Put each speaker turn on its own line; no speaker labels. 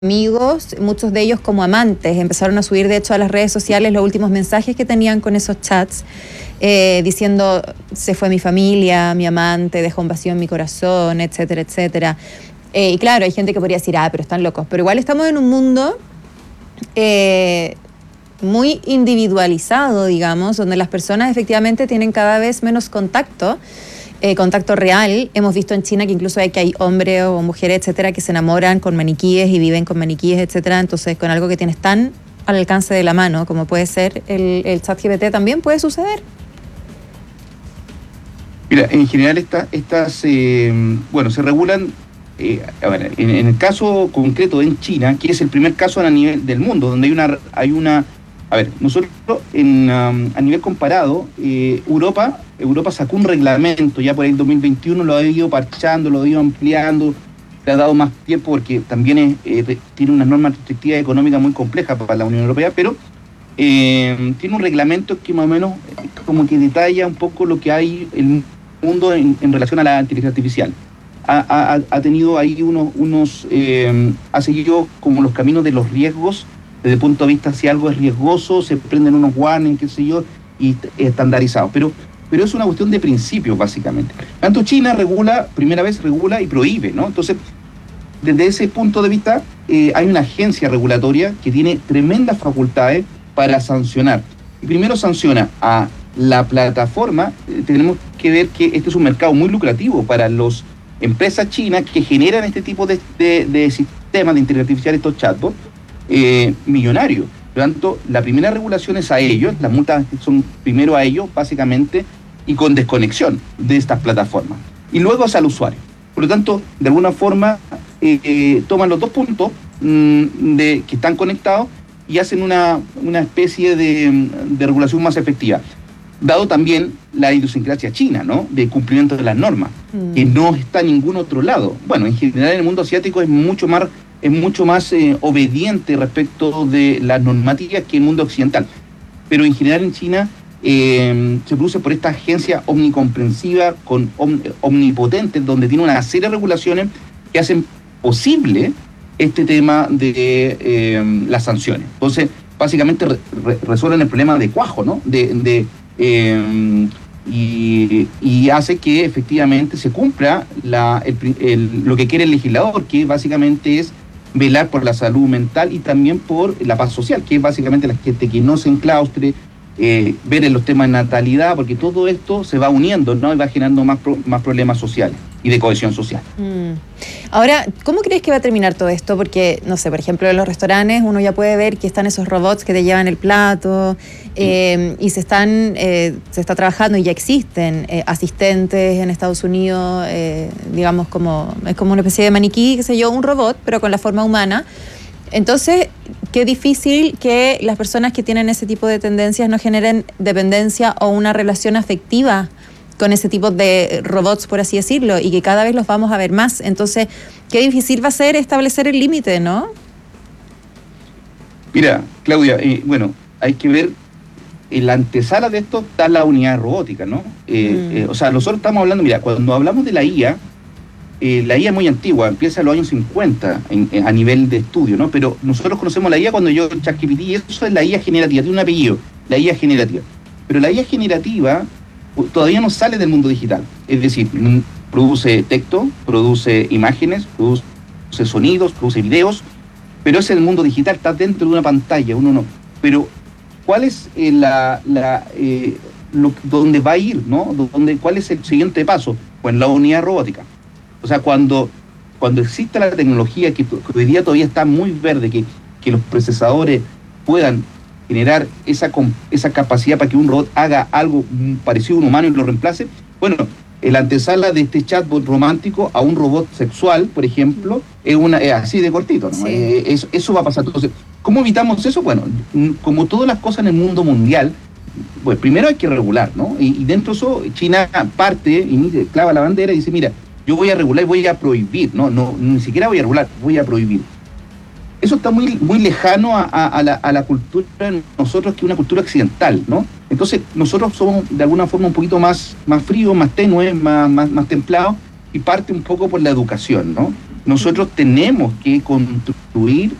amigos, muchos de ellos como amantes, empezaron a subir de hecho a las redes sociales los últimos mensajes que tenían con esos chats, diciendo se fue mi familia, mi amante, dejó un vacío en mi corazón, etcétera, etcétera. Y claro, hay gente que podría decir, pero están locos, pero igual estamos en un mundo muy individualizado, digamos, donde las personas efectivamente tienen cada vez menos contacto real. Hemos visto en China que incluso hay hombres o mujeres, etcétera, que se enamoran con maniquíes y viven con maniquíes, etcétera. Entonces, con algo que tienes tan al alcance de la mano como puede ser el ChatGPT, también puede suceder.
Mira, en general estas se regulan, en el caso concreto en China, que es el primer caso a nivel del mundo, donde nosotros a nivel comparado, Europa sacó un reglamento, ya por el 2021 lo ha ido parchando, lo ha ido ampliando, le ha dado más tiempo porque también tiene unas normas restrictivas económicas muy complejas para la Unión Europea, pero tiene un reglamento que más o menos como que detalla un poco lo que hay el mundo en relación a la inteligencia artificial. Ha tenido ahí ha seguido como los caminos de los riesgos, desde el punto de vista si algo es riesgoso, se prenden unos warnings, qué sé yo, y estandarizados. Pero es una cuestión de principios, básicamente. Tanto China primera vez regula y prohíbe, ¿no? Entonces, desde ese punto de vista, hay una agencia regulatoria que tiene tremendas facultades para sancionar. Y primero sanciona a la plataforma. Tenemos que ver que este es un mercado muy lucrativo para las empresas chinas que generan este tipo de sistemas de inteligencia artificial, estos chatbots, millonarios. Por lo tanto, la primera regulación es a ellos, las multas son primero a ellos, básicamente, y con desconexión de estas plataformas. Y luego es al usuario. Por lo tanto, de alguna forma, toman los dos puntos que están conectados y hacen una especie de regulación más efectiva. Dado también la idiosincrasia china, ¿no?, de cumplimiento de las normas, que no está en ningún otro lado. Bueno, en general en el mundo asiático es mucho más obediente respecto de las normativas que el mundo occidental. Pero en general en China se produce por esta agencia omnicomprensiva, omnipotente, donde tiene una serie de regulaciones que hacen posible este tema de las sanciones. Entonces, básicamente resuelven el problema de cuajo, ¿no? Y hace que efectivamente se cumpla lo que quiere el legislador, que básicamente es velar por la salud mental y también por la paz social, que es básicamente la gente que no se enclaustre, ver en los temas de natalidad, porque todo esto se va uniendo, ¿no?, y va generando más problemas sociales y de cohesión social.
Ahora, ¿cómo crees que va a terminar todo esto? Porque, no sé, por ejemplo, en los restaurantes uno ya puede ver que están esos robots que te llevan el plato, y se está trabajando y ya existen asistentes en Estados Unidos, digamos, es como una especie de maniquí, qué sé yo, un robot, pero con la forma humana. Entonces, qué difícil que las personas que tienen ese tipo de tendencias no generen dependencia o una relación afectiva con ese tipo de robots, por así decirlo, y que cada vez los vamos a ver más. Entonces, qué difícil va a ser establecer el límite, ¿no?
Mira, Claudia, hay que ver, en la antesala de esto está la unidad robótica, ¿no? O sea, nosotros estamos hablando, mira, cuando hablamos de la IA es muy antigua, empieza en los años 50 a nivel de estudio, ¿no? Pero nosotros conocemos la IA cuando yo ChatGPT, y eso es la IA generativa, tiene un apellido, la IA generativa. Pero la IA generativa todavía no sale del mundo digital, es decir, produce texto, produce imágenes, produce sonidos, produce videos, pero es el mundo digital, está dentro de una pantalla, uno no. Pero, ¿cuál es dónde va a ir, ¿no? ¿Cuál es el siguiente paso? Pues la unidad robótica. O sea, cuando exista la tecnología que hoy día todavía está muy verde, que los procesadores puedan generar esa capacidad para que un robot haga algo parecido a un humano y lo reemplace, bueno, la antesala de este chatbot romántico a un robot sexual, por ejemplo, es así de cortito, ¿no? Sí. Eso va a pasar. Entonces, ¿cómo evitamos eso? Bueno, como todas las cosas en el mundo mundial, pues primero hay que regular, ¿no? Y dentro de eso, China parte y clava la bandera y dice, mira, yo voy a regular y voy a prohibir, no, ni siquiera voy a regular, voy a prohibir. Eso está muy, muy lejano a la cultura de nosotros, que es una cultura occidental, ¿no? Entonces, nosotros somos de alguna forma un poquito más fríos, más tenues, más templados, y parte un poco por la educación, ¿no? nosotros tenemos que construir